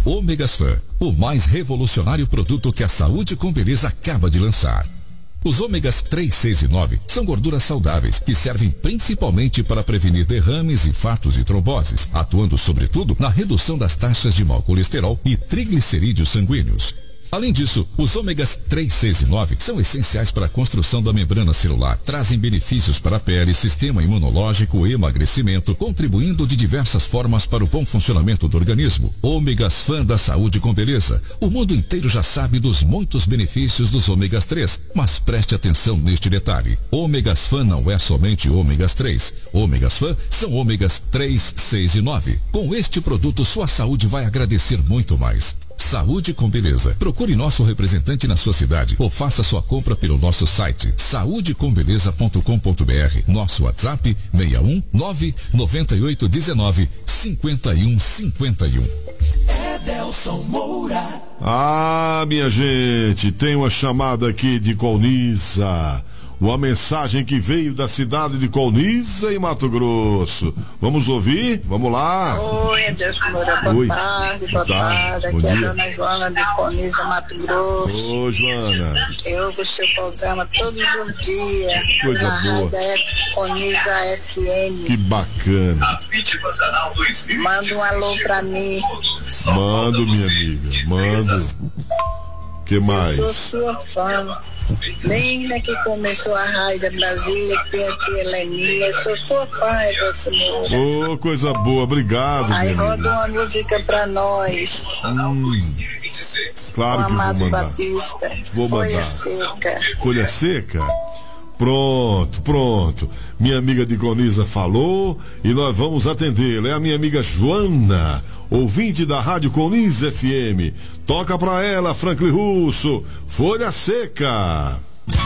Ômegas Fan, o mais revolucionário produto que a Saúde com Beleza acaba de lançar. Os ômegas 3, 6 e 9 são gorduras saudáveis que servem principalmente para prevenir derrames, infartos e tromboses, atuando sobretudo na redução das taxas de mau colesterol e triglicerídeos sanguíneos. Além disso, os ômegas 3, 6 e 9 são essenciais para a construção da membrana celular, trazem benefícios para a pele, sistema imunológico e emagrecimento, contribuindo de diversas formas para o bom funcionamento do organismo. Ômegas Fan da Saúde com Beleza. O mundo inteiro já sabe dos muitos benefícios dos ômegas 3, mas preste atenção neste detalhe. Ômegas Fan não é somente ômegas 3. Ômegas Fan são ômegas 3, 6 e 9. Com este produto, sua saúde vai agradecer muito mais. Saúde com Beleza. Procure nosso representante na sua cidade ou faça sua compra pelo nosso site saudecombeleza.com.br. Nosso WhatsApp 61 99819 5151. Edelson Moura. Ah, minha gente, tem uma chamada aqui de Colniza. Uma mensagem que veio da cidade de Colniza, em Mato Grosso. Vamos ouvir? Vamos lá. Oi, Edelson Moura, boa tarde. Aqui é a dona Joana de Colniza, Mato Grosso. Ô, Joana. Eu ouço o seu programa todos os dias. Coisa na boa. Rádio Colniza FM. Que bacana. Manda um alô pra mim. Mando, minha amiga, mando. Que mais? Eu sou sua fã. Desde que começou a Rádio Brasília, que tem a tia Heleninha, eu sou sua fã, Edelson Moura. Ô, coisa boa, obrigado, Aí minha roda amiga. uma música pra nós. Claro que eu Amado vou mandar. Batista. Vou Folha mandar. Seca. Folha Seca? Pronto. Minha amiga de Colniza falou e nós vamos atendê-la. É a minha amiga Joana, ouvinte da Rádio Colniza FM. Toca pra ela, Franklin Russo, Folha Seca.